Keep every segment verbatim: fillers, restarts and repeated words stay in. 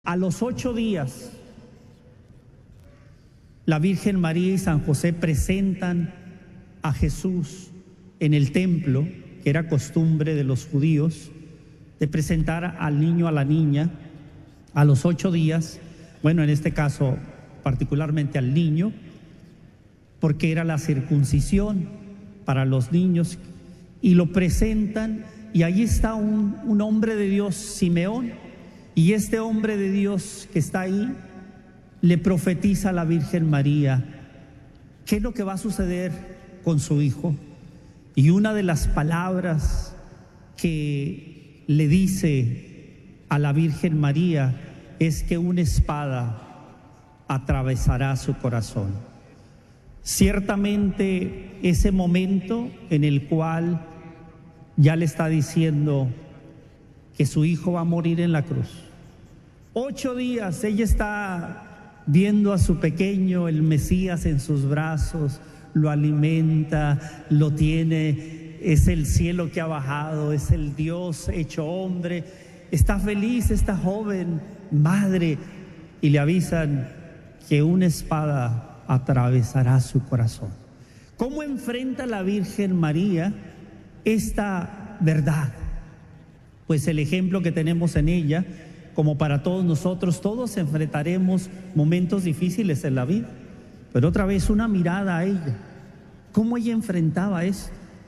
A los ocho días, la Virgen María y San José presentan a Jesús en el templo, que era costumbre de los judíos, de presentar al niño, a la niña, a los ocho días, bueno, en este caso particularmente al niño, porque era la circuncisión para los niños, y lo presentan, y allí está un, un hombre de Dios, Simeón, y este hombre de Dios que está ahí le profetiza a la Virgen María qué es lo que va a suceder con su hijo. Y una de las palabras que le dice a la Virgen María es que una espada atravesará su corazón. Ciertamente ese momento en el cual ya le está diciendo que su hijo va a morir en la cruz. Ocho días ella está viendo a su pequeño, el Mesías, en sus brazos, lo alimenta, lo tiene, es el cielo que ha bajado, es el Dios hecho hombre. Está feliz esta joven madre, y le avisan que una espada atravesará su corazón. ¿Cómo enfrenta la Virgen María esta verdad? Pues el ejemplo que tenemos en ella, como para todos nosotros, todos enfrentaremos momentos difíciles en la vida, pero otra vez una mirada a ella, cómo ella enfrentaba eso.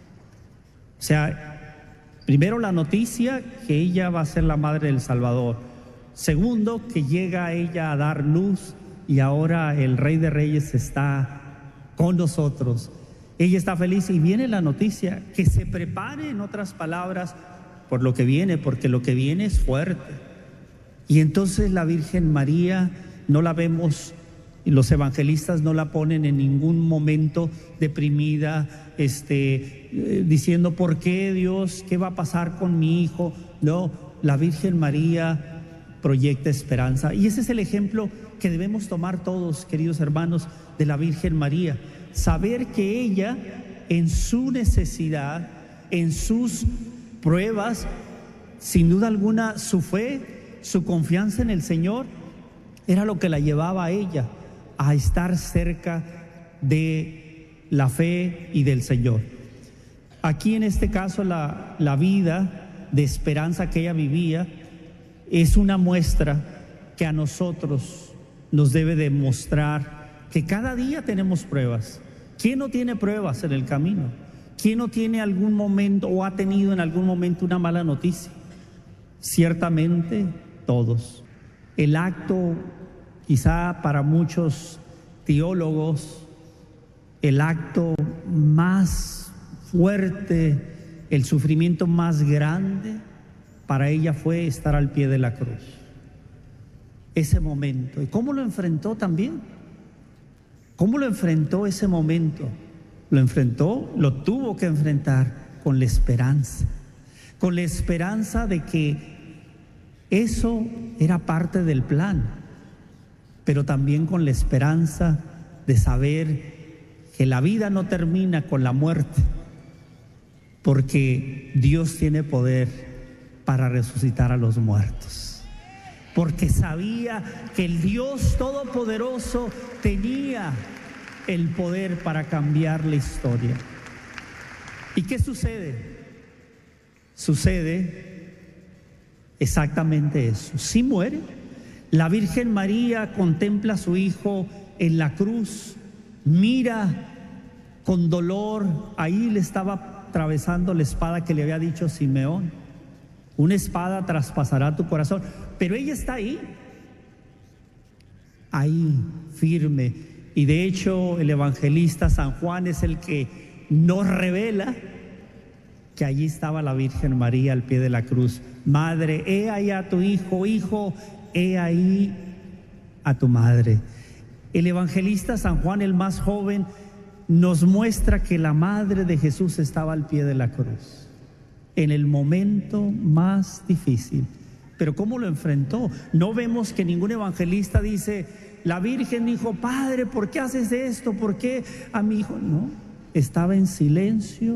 O sea, primero la noticia que ella va a ser la madre del Salvador, segundo que llega ella a dar luz, y ahora el Rey de Reyes está con nosotros. Ella está feliz, y viene la noticia que se prepare, en otras palabras, por lo que viene, porque lo que viene es fuerte. Y entonces la Virgen María no la vemos, y los evangelistas no la ponen en ningún momento deprimida, este, eh, diciendo ¿por qué, Dios? ¿Qué va a pasar con mi hijo? No, la Virgen María proyecta esperanza, y ese es el ejemplo que debemos tomar todos, queridos hermanos, de la Virgen María. Saber que ella, en su necesidad, en sus pruebas, sin duda alguna, su fe, su confianza en el Señor, era lo que la llevaba a ella a estar cerca de la fe y del Señor. Aquí en este caso la, la vida de esperanza que ella vivía es una muestra que a nosotros nos debe demostrar que cada día tenemos pruebas. ¿Quién no tiene pruebas en el camino? ¿Quién no tiene algún momento o ha tenido en algún momento una mala noticia? Ciertamente todos. El acto, quizá para muchos teólogos, el acto más fuerte, el sufrimiento más grande para ella fue estar al pie de la cruz. Ese momento. ¿Y cómo lo enfrentó también? ¿Cómo lo enfrentó ese momento? Lo enfrentó, lo tuvo que enfrentar con la esperanza, con la esperanza de que eso era parte del plan, pero también con la esperanza de saber que la vida no termina con la muerte, porque Dios tiene poder para resucitar a los muertos. Porque sabía que el Dios Todopoderoso tenía el poder para cambiar la historia. ¿Y qué sucede? Sucede exactamente eso. Sí muere. La Virgen María contempla a su hijo en la cruz, mira con dolor, ahí le estaba atravesando la espada que le había dicho Simeón. Una espada traspasará tu corazón. Pero ella está ahí, ahí, firme. Y de hecho el evangelista San Juan es el que nos revela que allí estaba la Virgen María al pie de la cruz. Madre, he ahí a tu hijo, hijo, he ahí a tu madre. El evangelista San Juan, el más joven, nos muestra que la madre de Jesús estaba al pie de la cruz, en el momento más difícil. Pero ¿cómo lo enfrentó? No vemos que ningún evangelista dice, la Virgen dijo, Padre, ¿por qué haces esto? ¿Por qué a mi hijo? No, estaba en silencio,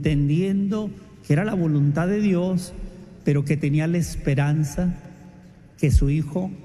entendiendo que era la voluntad de Dios, pero que tenía la esperanza que su hijo